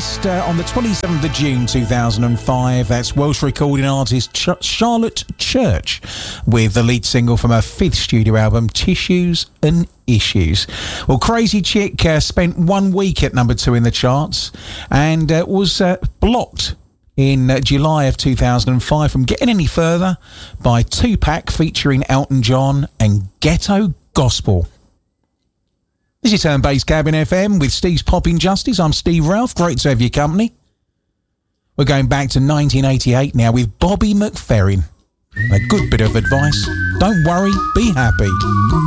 released on the 27th of June 2005. That's Welsh recording artist Charlotte Church with the lead single from her fifth studio album, Tissues and Issues. Well, Crazy Chick spent 1 week at number 2 in the charts and was blocked in July of 2005 from getting any further by Tupac featuring Elton John and Ghetto Gospel. This is Turn Bass Cabin FM with Steve's Popping Justice. I'm Steve Ralph. Great to have your company. We're going back to 1988 now with Bobby McFerrin. A good bit of advice. Don't worry, be happy.